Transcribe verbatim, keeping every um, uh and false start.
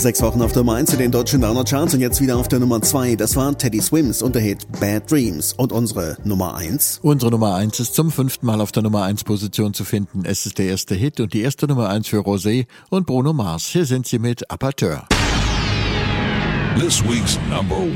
Sechs Wochen auf der Nummer eins in den deutschen Downer-Charts und jetzt wieder auf der Nummer zwei. Das war Teddy Swims und der Hit Bad Dreams. Und unsere Nummer eins? Unsere Nummer eins ist zum fünften Mal auf der Nummer eins Position zu finden. Es ist der erste Hit und die erste Nummer eins für Rosé und Bruno Mars. Hier sind sie mit Apateur. This week's number